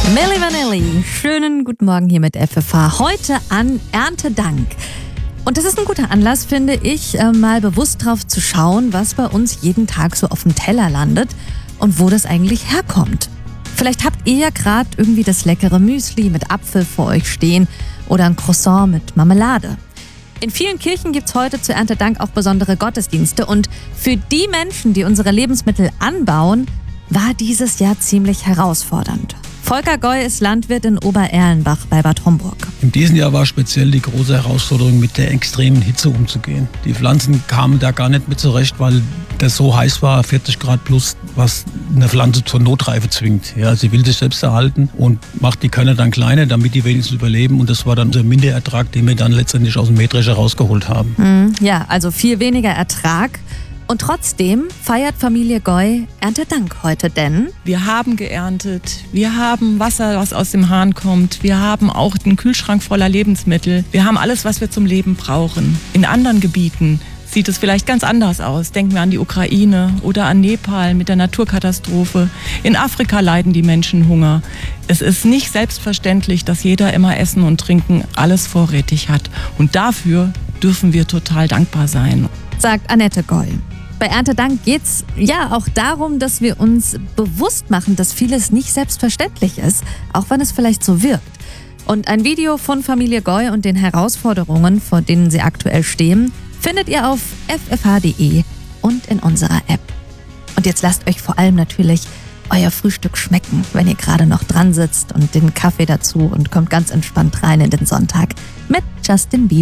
Milli Vanilli, schönen guten Morgen hier mit FFH. Heute an Erntedank. Und das ist ein guter Anlass, finde ich, mal bewusst drauf zu schauen, was bei uns jeden Tag so auf dem Teller landet und wo das eigentlich herkommt. Vielleicht habt ihr ja gerade irgendwie das leckere Müsli mit Apfel vor euch stehen oder ein Croissant mit Marmelade. In vielen Kirchen gibt es heute zu Erntedank auch besondere Gottesdienste. Und für die Menschen, die unsere Lebensmittel anbauen, war dieses Jahr ziemlich herausfordernd. Volker Goy ist Landwirt in Obererlenbach bei Bad Homburg. In diesem Jahr war speziell die große Herausforderung, mit der extremen Hitze umzugehen. Die Pflanzen kamen da gar nicht mit zurecht, weil das so heiß war, 40 Grad plus, was eine Pflanze zur Notreife zwingt. Ja, sie will sich selbst erhalten und macht die Körner dann kleiner, damit die wenigstens überleben. Und das war dann unser Minderertrag, den wir dann letztendlich aus dem Mähdrescher rausgeholt haben. Ja, also viel weniger Ertrag. Und trotzdem feiert Familie Goy Erntedank heute, denn wir haben geerntet, wir haben Wasser, was aus dem Hahn kommt, wir haben auch einen Kühlschrank voller Lebensmittel, wir haben alles, was wir zum Leben brauchen. In anderen Gebieten sieht es vielleicht ganz anders aus. Denken wir an die Ukraine oder an Nepal mit der Naturkatastrophe. In Afrika leiden die Menschen Hunger. Es ist nicht selbstverständlich, dass jeder immer Essen und Trinken alles vorrätig hat. Und dafür dürfen wir total dankbar sein, sagt Annette Goy. Bei Erntedank geht es ja auch darum, dass wir uns bewusst machen, dass vieles nicht selbstverständlich ist, auch wenn es vielleicht so wirkt. Und ein Video von Familie Goy und den Herausforderungen, vor denen sie aktuell stehen, findet ihr auf ffh.de und in unserer App. Und jetzt lasst euch vor allem natürlich euer Frühstück schmecken, wenn ihr gerade noch dran sitzt und den Kaffee dazu und kommt ganz entspannt rein in den Sonntag mit Justin Bieber.